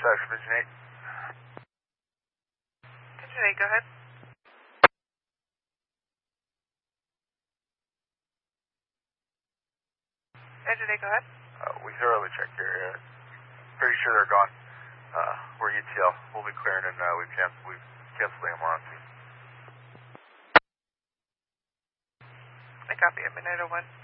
intersection, Engine 8. Engine 8, go ahead. Engine 8, go ahead. We thoroughly checked the area. Pretty sure they're gone. We're UTL. We'll be clearing and we've canceled the MRC. I copy at Midnight 01.